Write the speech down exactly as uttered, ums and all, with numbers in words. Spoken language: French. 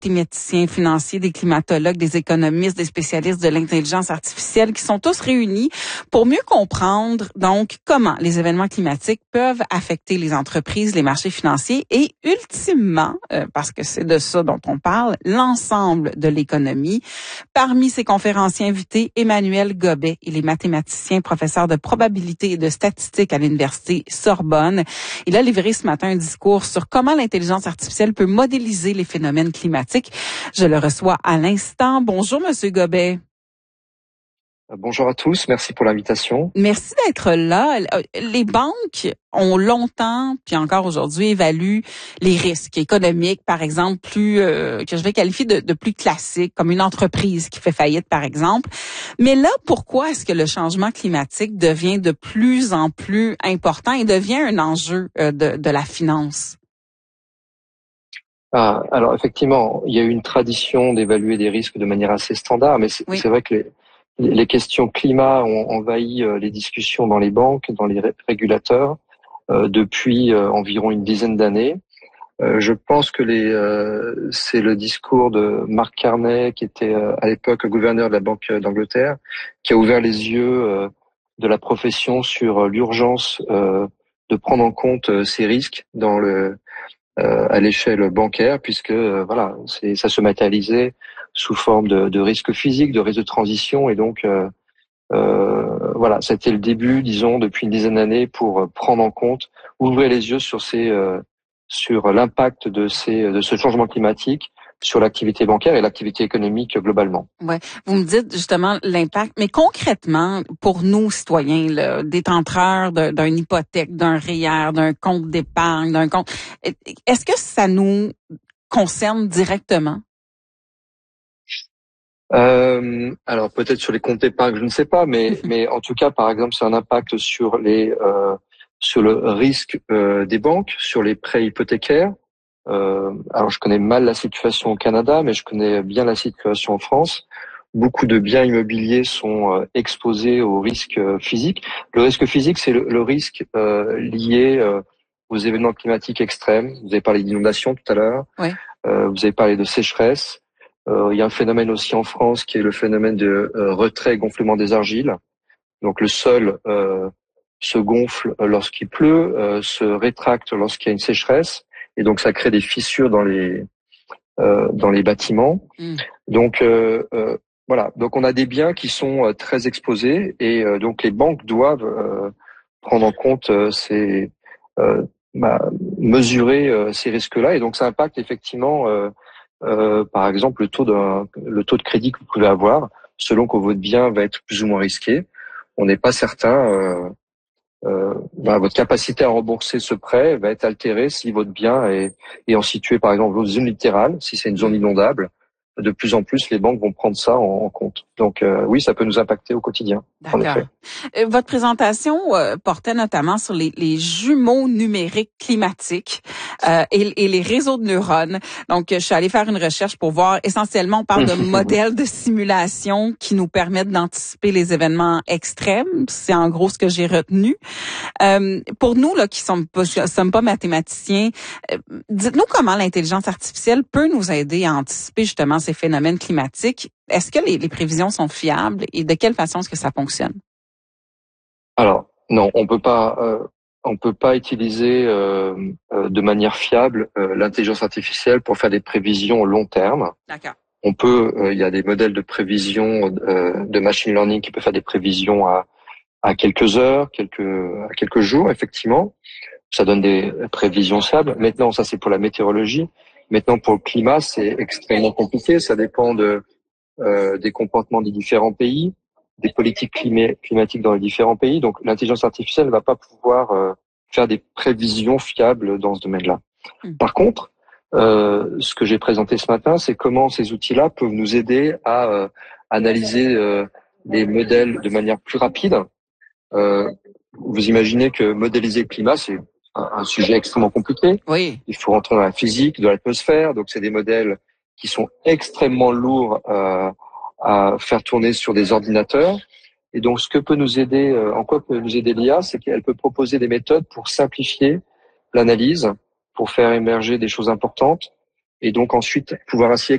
mathématiciens financiers, des climatologues, des économistes, des spécialistes de l'intelligence artificielle qui sont tous réunis pour mieux comprendre donc comment les événements climatiques peuvent affecter les entreprises, les marchés financiers et ultimement, euh, parce que c'est de ça dont on parle, l'ensemble de l'économie. Parmi ces conférenciers invités, Emmanuel Gobet, il est mathématicien, professeur de probabilité et de statistique à l'Université Sorbonne. Il a livré ce matin un discours sur comment l'intelligence artificielle peut modéliser les phénomènes climatiques. Je le reçois à l'instant. Bonjour, Monsieur Gobet. Bonjour à tous, merci pour l'invitation. Merci d'être là. Les banques ont longtemps, puis encore aujourd'hui, évalué les risques économiques, par exemple, plus euh, que je vais qualifier de, de plus classiques, comme une entreprise qui fait faillite, par exemple. Mais là, pourquoi est-ce que le changement climatique devient de plus en plus important et devient un enjeu euh, de, de la finance? Ah, alors effectivement, il y a eu une tradition d'évaluer des risques de manière assez standard, mais c'est, oui. c'est vrai que les Les questions climat ont envahi les discussions dans les banques, dans les régulateurs euh, depuis euh, environ une dizaine d'années. Euh, je pense que les, euh, c'est le discours de Mark Carney, qui était euh, à l'époque gouverneur de la Banque d'Angleterre, qui a ouvert les yeux euh, de la profession sur l'urgence euh, de prendre en compte euh, ces risques dans le euh, à l'échelle bancaire, puisque euh, voilà, c'est, ça se matérialisait sous forme de, de risques physiques, de risques de transition, et donc euh, euh, voilà, c'était le début, disons, depuis une dizaine d'années, pour prendre en compte, ouvrir les yeux sur ces, euh, sur l'impact de ces, de ce changement climatique sur l'activité bancaire et l'activité économique globalement. Ouais, vous me dites justement l'impact, mais concrètement, pour nous citoyens, là, détenteurs de, d'une hypothèque, d'un R E E R, d'un compte d'épargne, d'un compte, est-ce que ça nous concerne directement? Euh, alors peut-être sur les comptes d'épargne, je ne sais pas, mais mais en tout cas, par exemple, c'est un impact sur les euh, sur le risque euh, des banques, sur les prêts hypothécaires. Euh, alors je connais mal la situation au Canada, mais je connais bien la situation en France. Beaucoup de biens immobiliers sont euh, exposés au risque euh, physique. Le risque physique, c'est le, le risque euh, lié euh, aux événements climatiques extrêmes. Vous avez parlé d'inondations tout à l'heure. Oui. Euh, vous avez parlé de sécheresse. Euh, il y a un phénomène aussi en France qui est le phénomène de euh, retrait et gonflement des argiles. Donc le sol euh, se gonfle lorsqu'il pleut, euh, se rétracte lorsqu'il y a une sécheresse, et donc ça crée des fissures dans les euh, dans les bâtiments. Mm. Donc euh, euh, voilà. Donc on a des biens qui sont euh, très exposés, et euh, donc les banques doivent euh, prendre en compte euh, ces euh, bah, mesurer euh, ces risques-là, et donc ça impacte effectivement. Euh, Euh, par exemple, le taux de le taux de crédit que vous pouvez avoir, selon que votre bien va être plus ou moins risqué. On n'est pas certain. Euh, euh, bah, votre capacité à rembourser ce prêt va être altérée si votre bien est, est en situé, par exemple, dans une zone littorale, si c'est une zone inondable. De plus en plus, les banques vont prendre ça en, en compte. Donc euh, oui, ça peut nous impacter au quotidien. D'accord. En effet. Euh, votre présentation euh, portait notamment sur les, les jumeaux numériques climatiques euh, et, et les réseaux de neurones. Donc, je suis allée faire une recherche pour voir. Essentiellement, on parle de modèles de simulation qui nous permettent d'anticiper les événements extrêmes. C'est en gros ce que j'ai retenu. Euh, pour nous là, qui sommes pas, sommes pas mathématiciens, euh, dites-nous comment l'intelligence artificielle peut nous aider à anticiper justement ces phénomènes climatiques. Est-ce que les, les prévisions sont fiables et de quelle façon est-ce que ça fonctionne? Alors non, on peut pas, euh, on peut pas utiliser euh, euh, de manière fiable euh, l'intelligence artificielle pour faire des prévisions au long terme. D'accord. On peut, il euh, y a des modèles de prévision euh, de machine learning qui peuvent faire des prévisions à à quelques heures, quelques à quelques jours, effectivement. Ça donne des prévisions fiables. Maintenant, ça c'est pour la météorologie. Maintenant, pour le climat, c'est extrêmement compliqué. Ça dépend de euh, des comportements des différents pays, des politiques climé- climatiques dans les différents pays. Donc, l'intelligence artificielle ne va pas pouvoir euh, faire des prévisions fiables dans ce domaine-là. Mmh. Par contre, euh, ce que j'ai présenté ce matin, c'est comment ces outils-là peuvent nous aider à euh, analyser euh, les modèles de manière plus rapide. Euh, vous imaginez que modéliser le climat, c'est un, un sujet extrêmement compliqué. Oui. Il faut rentrer dans la physique de l'atmosphère, donc c'est des modèles qui sont extrêmement lourds euh, à faire tourner sur des ordinateurs. Et donc, ce que peut nous aider, euh, en quoi peut nous aider l'I A, c'est qu'elle peut proposer des méthodes pour simplifier l'analyse, pour faire émerger des choses importantes, et donc ensuite pouvoir ainsi